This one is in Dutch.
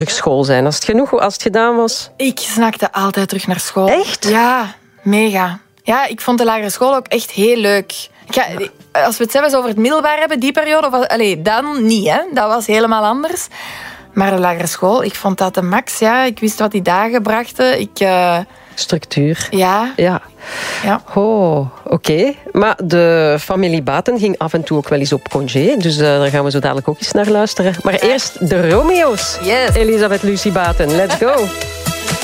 school zijn? Als het gedaan was? Ik snakte altijd terug naar school. Echt? Ja, mega. Ja, ik vond de lagere school ook echt heel leuk. Als we het zelfs over het middelbaar hebben, die periode, dan niet, hè. Dat was helemaal anders. Maar de lagere school, ik vond dat de max. Ja. Ik wist wat die dagen brachten. Structuur. Ja. Oh, oké. Maar de familie Baten ging af en toe ook wel eens op congé. Dus daar gaan we zo dadelijk ook eens naar luisteren. Maar eerst de Romeo's. Yes. Elisabeth Lucie Baten, let's go.